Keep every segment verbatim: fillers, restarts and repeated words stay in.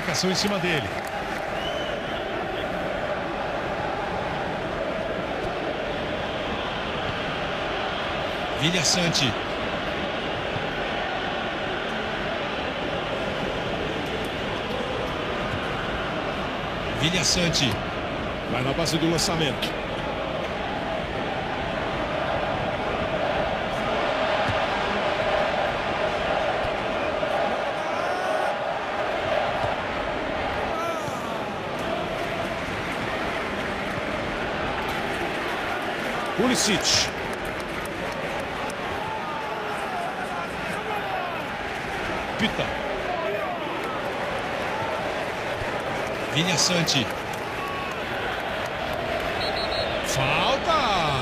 marcação em cima dele. Vilhaçante. Vilhaçante. Vai na base do lançamento. Pulisic. Pita. Vilhaçante. Falta.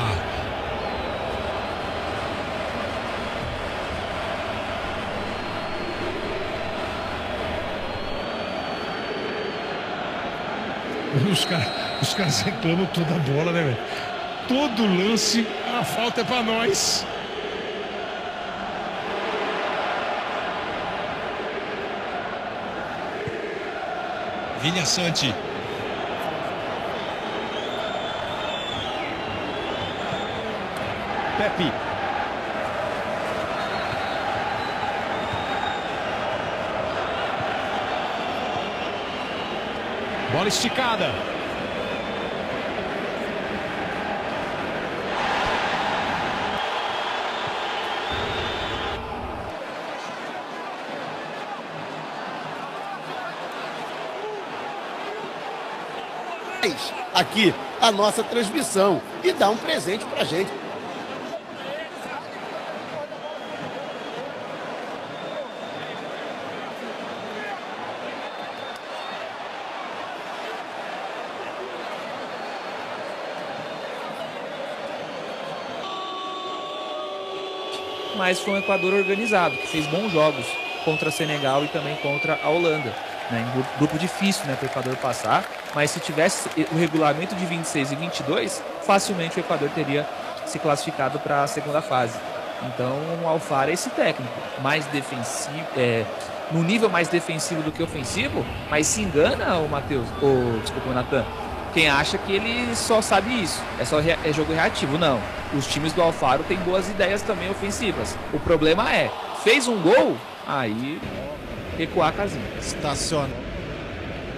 Os caras os caras reclamam toda a bola, né, velho? Todo lance, a falta é pra nós. Vilhaçante. Pepe. Bola esticada. Aqui a nossa transmissão e dá um presente pra gente. Mas foi um Equador organizado, que fez bons jogos contra Senegal e também contra a Holanda. Né, em grupo difícil, né, para o Equador passar, mas se tivesse o regulamento de vinte e seis e vinte e dois, facilmente o Equador teria se classificado para a segunda fase. Então o Alfaro é esse técnico, mais defensivo, é, no nível mais defensivo do que ofensivo, mas se engana o Matheus, o desculpa, o Natan, quem acha que ele só sabe isso, é só é jogo reativo. Não, os times do Alfaro têm boas ideias também ofensivas. O problema é, fez um gol, aí recuar a casinha. Estaciona.